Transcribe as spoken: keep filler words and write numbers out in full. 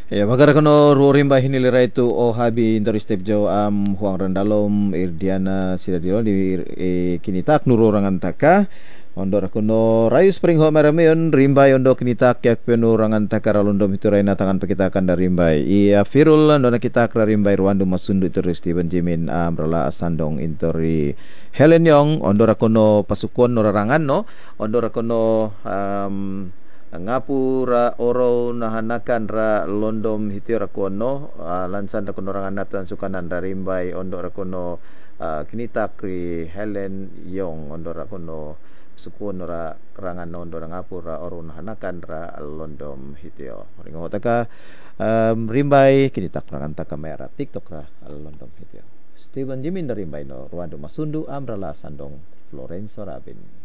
Ya, magara kono ruorimba hinilira itu o habi inter step jo am huang randalom irdiana sidadio di e, kinitak nuru rangan taka ondor kono rayu spring ho marameon rimbai ondo kinitak yak penu rangan taka ralondo miturai na tangan pakitakan dari rimbai ia firul ndona kita kra rimbai ruandu masundu itu Steven Jimin am rala asandong intori Helen Yong ondor kono pasukon norangan no ondor kono um, ngapura oro nahanakan ra londom hitira kono uh, lansan da kono rangan natan sukanan ra rimbai ondor kono uh, kinita kri Helen Yong ondor kono sukun ra rangan ondor ngapura oro nahanakan ra londom hitio ringo taka um, rimbai kinita rangan ta kamera TikTok ra londom hitio Steven Jimin dari rimbai no Rwando Masundu amrala sandong Florenzo Rabin.